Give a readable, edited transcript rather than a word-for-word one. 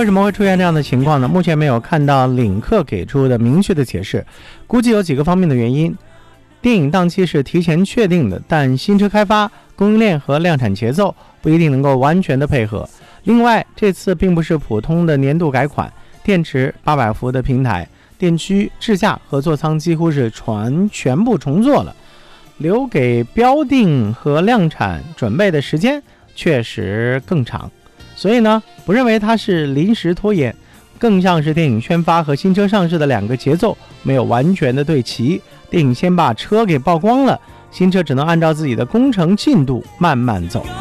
为什么会出现这样的情况呢？目前没有看到领克给出的明确的解释，估计有几个方面的原因。电影档期是提前确定的，但新车开发、供应链和量产节奏不一定能够完全的配合。另外，这次并不是普通的年度改款，电池800伏的平台、电驱、智驾和座舱几乎是全部重做了，留给标定和量产准备的时间确实更长。所以呢，不认为它是临时拖延，更像是电影宣发和新车上市的两个节奏没有完全的对齐。电影先把车给曝光了，新车只能按照自己的工程进度慢慢走。